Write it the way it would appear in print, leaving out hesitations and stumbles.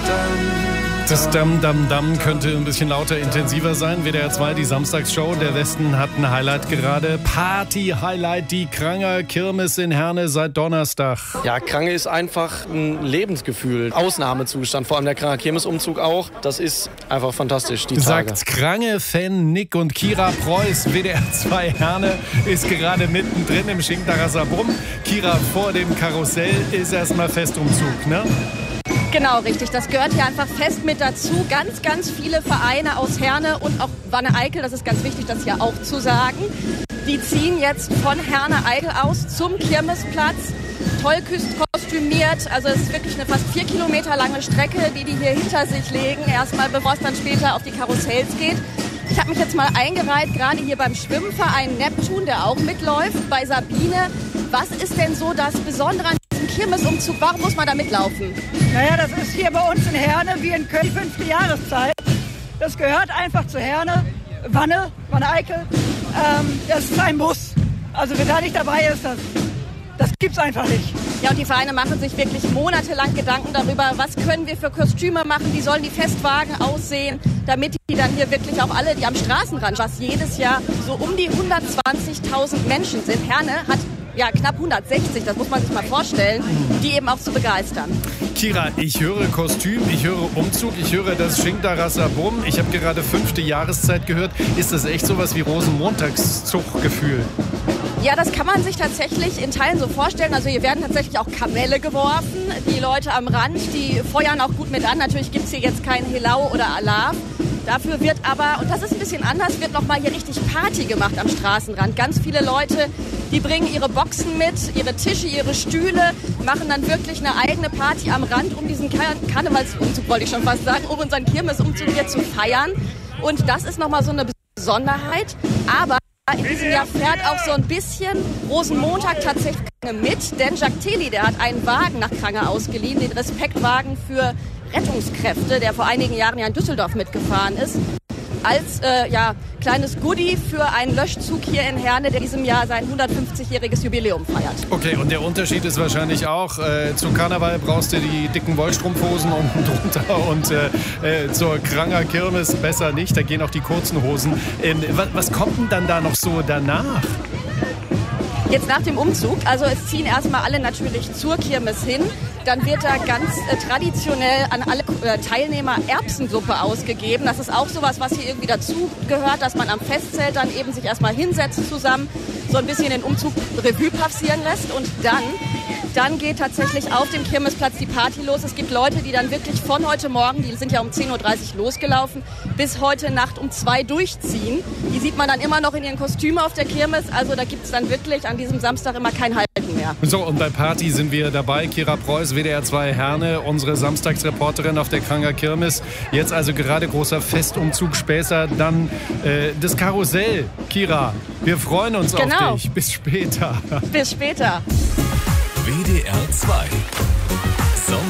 Das Dam könnte ein bisschen lauter, intensiver sein. WDR 2, die Samstagsshow. Der Westen hat ein Highlight gerade. Party-Highlight, die Kranger Kirmes in Herne seit Donnerstag. Ja, Krange ist einfach ein Lebensgefühl. Ausnahmezustand, vor allem der Kranger Kirmesumzug auch. Das ist einfach fantastisch, die Tage. Sagt Krange-Fan Nick und Kira Preuß. WDR 2 Herne ist gerade mittendrin im Schinkdacher Saarbrunn. Kira, vor dem Karussell ist erstmal Festumzug, ne? Genau, richtig. Das gehört hier einfach fest mit dazu. Ganz, ganz viele Vereine aus Herne und auch Wanne-Eickel, das ist ganz wichtig, das hier auch zu sagen, die ziehen jetzt von Herne-Eickel aus zum Kirmesplatz. Toll kostümiert, also es ist wirklich eine fast 4 Kilometer lange Strecke, die hier hinter sich legen, erstmal bevor es dann später auf die Karussells geht. Ich habe mich jetzt mal eingereiht, gerade hier beim Schwimmverein Neptun, der auch mitläuft, bei Sabine. Was ist denn so das Besondere an diesem Kirmesumzug? Warum muss man da mitlaufen? Naja, das ist hier bei uns in Herne wie in Köln 5. Jahreszeit. Das gehört einfach zu Herne, Wanne-Eickel. Das ist ein Muss. Also wer da nicht dabei ist, das gibt's einfach nicht. Ja, und die Vereine machen sich wirklich monatelang Gedanken darüber, was können wir für Kostüme machen, wie sollen die Festwagen aussehen, damit die dann hier wirklich auch alle, die am Straßenrand, was jedes Jahr so um die 120.000 Menschen sind. Herne hat ja knapp 160, das muss man sich mal vorstellen, die eben auch zu begeistern. Kira, ich höre Kostüm, ich höre Umzug, ich höre das Schinkdacher Saarbrunn. Ich habe gerade 5. Jahreszeit gehört. Ist das echt sowas wie Rosenmontagszug-Gefühl? Ja, das kann man sich tatsächlich in Teilen so vorstellen. Also hier werden tatsächlich auch Kamelle geworfen. Die Leute am Rand, die feuern auch gut mit an. Natürlich gibt es hier jetzt kein Helau oder Alarm. Dafür wird aber, und das ist ein bisschen anders, wird nochmal hier richtig Party gemacht am Straßenrand. Ganz viele Leute, die bringen ihre Boxen mit, ihre Tische, ihre Stühle, machen dann wirklich eine eigene Party am Rand, um diesen Karnevalsumzug, wollte ich schon fast sagen, um unseren Kirmesumzug hier zu feiern. Und das ist nochmal so eine Besonderheit. Aber in diesem Jahr fährt auch so ein bisschen Rosenmontag tatsächlich mit, denn Jacques Theli, der hat einen Wagen nach Krange ausgeliehen, den Respektwagen für Rettungskräfte, der vor einigen Jahren ja in Düsseldorf mitgefahren ist, als kleines Goodie für einen Löschzug hier in Herne, der diesem Jahr sein 150-jähriges Jubiläum feiert. Okay, und der Unterschied ist wahrscheinlich auch, zum Karneval brauchst du die dicken Wollstrumpfhosen unten drunter und zur Kranger Kirmes besser nicht, da gehen auch die kurzen Hosen. Was kommt denn dann da noch so danach? Jetzt nach dem Umzug, also es ziehen erstmal alle natürlich zur Kirmes hin. Dann wird da ganz traditionell an alle Teilnehmer Erbsensuppe ausgegeben. Das ist auch sowas, was hier irgendwie dazu gehört, dass man am Festzelt dann eben sich erstmal hinsetzt zusammen, so ein bisschen den Umzug Revue passieren lässt und dann geht tatsächlich auf dem Kirmesplatz die Party los. Es gibt Leute, die dann wirklich von heute Morgen, die sind ja um 10.30 Uhr losgelaufen, bis heute Nacht um 2 durchziehen. Die sieht man dann immer noch in ihren Kostümen auf der Kirmes. Also da gibt es dann wirklich an diesem Samstag immer kein Halten mehr. So, und bei Party sind wir dabei. Kira Preuß, WDR 2 Herne, unsere Samstagsreporterin auf der Kranger Kirmes. Jetzt also gerade großer Festumzug, später dann das Karussell. Kira, wir freuen uns auf dich. Bis später. Bis später. WDR 2